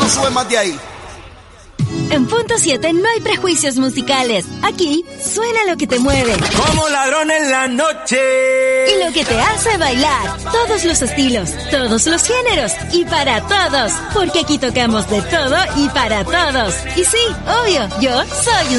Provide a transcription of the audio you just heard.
no sube más de ahí. En Punto 7 no hay prejuicios musicales. Aquí suena lo que te mueve. Como ladrón en la noche. Y lo que te hace bailar. Todos los estilos, todos los géneros y para todos. Porque aquí tocamos de todo y para todos. Y sí, obvio, yo soy un